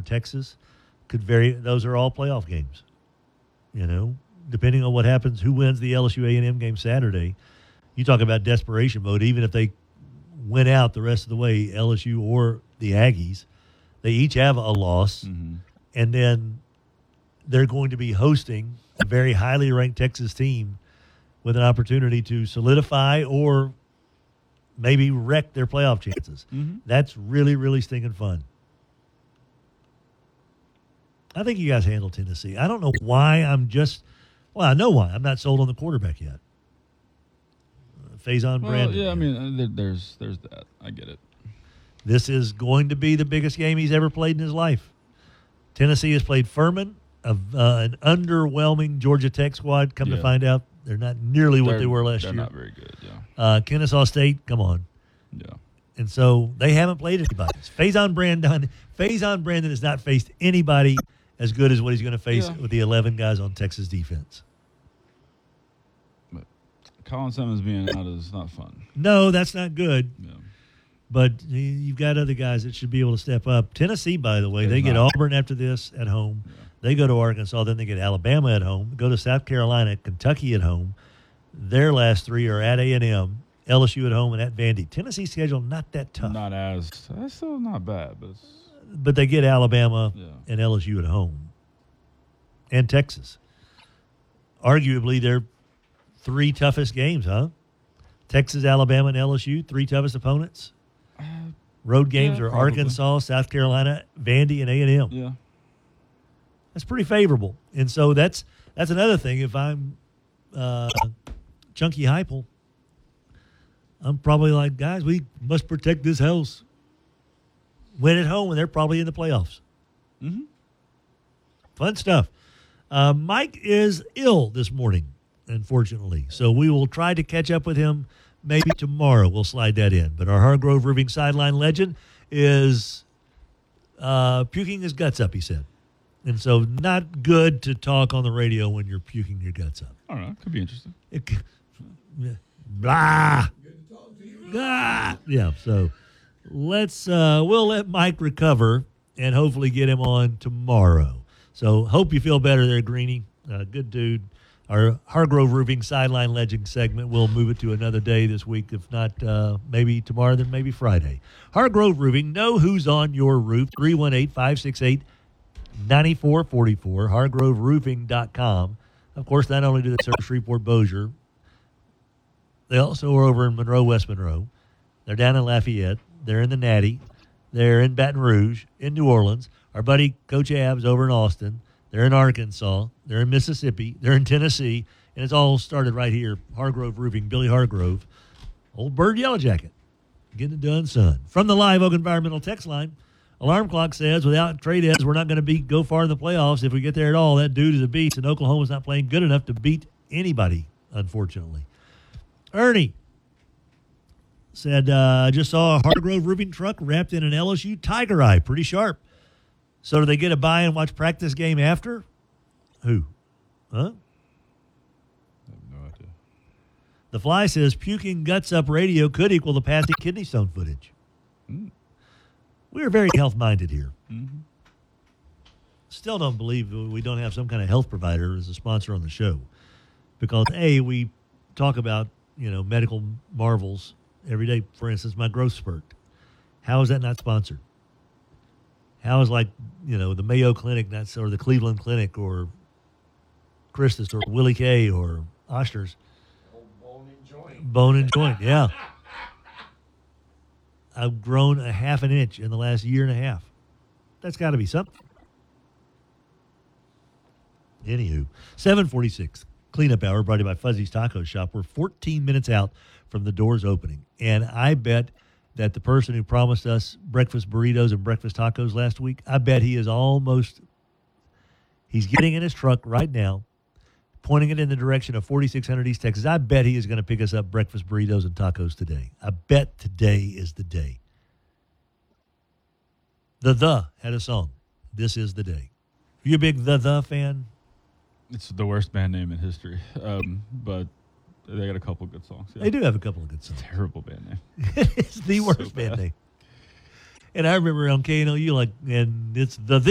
or Texas could vary. Those are all playoff games. You know, depending on what happens, who wins the LSU A&M game Saturday. You talk about desperation mode. Even if they win out the rest of the way, LSU or the Aggies, they each have a loss, and then they're going to be hosting a very highly ranked Texas team with an opportunity to solidify or maybe wreck their playoff chances. That's really, really stinking fun. I think you guys handle Tennessee. I don't know why I know why. I'm not sold on the quarterback yet. Faison Brandon. Yeah, I mean, there's that. I get it. This is going to be the biggest game he's ever played in his life. Tennessee has played Furman, an underwhelming Georgia Tech squad. Come to find out, they're not nearly what they were last year. They're not very good, yeah. Kennesaw State, come on. Yeah. And so they haven't played anybody. Faison Brandon has not faced anybody as good as what he's going to face with the 11 guys on Texas defense. But Colin Simmons being out is not fun. No, that's not good. Yeah. But you've got other guys that should be able to step up. Tennessee, by the way, they get Auburn after this at home. Yeah. They go to Arkansas. Then they get Alabama at home. Go to South Carolina, Kentucky at home. Their last three are at A&M, LSU at home, and at Vandy. Tennessee's schedule not that tough. That's still not bad. But they get Alabama and LSU at home. And Texas. Arguably, their three toughest games, huh? Texas, Alabama, and LSU, three toughest opponents. Road games are probably Arkansas, South Carolina, Vandy, and A&M. Yeah. That's pretty favorable. And so that's another thing. If I'm Chunky Heupel, I'm probably like, guys, we must protect this house. Win at home, and they're probably in the playoffs. Fun stuff. Mike is ill this morning, unfortunately. So we will try to catch up with him maybe tomorrow. We'll slide that in. But our Hargrove Roofing sideline legend is puking his guts up, he said. And so not good to talk on the radio when you're puking your guts up. I don't know. Could be interesting. Blah. Ah. Yeah, so we'll let Mike recover and hopefully get him on tomorrow. So hope you feel better there, Greeny. Good dude. Our Hargrove Roofing sideline legend segment, we'll move it to another day this week. If not, maybe tomorrow, then maybe Friday. Hargrove Roofing, know who's on your roof. 318-568-9444, hargroveroofing.com. Of course, not only do they serve Shreveport Bossier, they also are over in Monroe, West Monroe. They're down in Lafayette. They're in the Natty. They're in Baton Rouge, in New Orleans. Our buddy Coach Abs over in Austin. They're in Arkansas. They're in Mississippi. They're in Tennessee. And it's all started right here. Hargrove Roofing, Billy Hargrove. Old Bird Yellow Jacket. Getting it done, son. From the Live Oak Environmental text line, alarm clock says without Trades, we're not going to go far in the playoffs. If we get there at all, that dude is a beast, and Oklahoma's not playing good enough to beat anybody, unfortunately. Ernie said, just saw a Hargrove Roofing truck wrapped in an LSU Tiger Eye. Pretty sharp. So do they get a buy and watch practice game after? Who? Huh? I have no idea. The Fly says puking guts up radio could equal the passing kidney stone footage. We are very health-minded here. Still don't believe we don't have some kind of health provider as a sponsor on the show. Because, A, we talk about, medical marvels every day. For instance, my growth spurt. How is that not sponsored? How is the Mayo Clinic, or the Cleveland Clinic, or Christus, or Willie K, or Oshner's? Bone and joint, yeah. I've grown a half an inch in the last year and a half. That's got to be something. Anywho, 7:46, cleanup hour brought to you by Fuzzy's Taco Shop. We're 14 minutes out from the doors opening, and I bet that the person who promised us breakfast burritos and breakfast tacos last week, I bet he's getting in his truck right now, pointing it in the direction of 4600 East Texas. I bet he is going to pick us up breakfast burritos and tacos today. I bet today is the day. The had a song. This is the day. You a big The fan? It's the worst band name in history, but they got a couple good songs. Yeah. They do have a couple of good songs. Terrible band name. It's the worst band name. And I remember on KNOU, and it's the